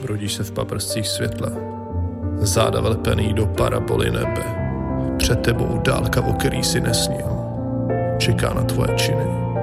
Brodíš se v paprscích světla, záda vlepený do paraboly nebe. Před tebou dálka, o který si nesnil, čeká na tvoje činy.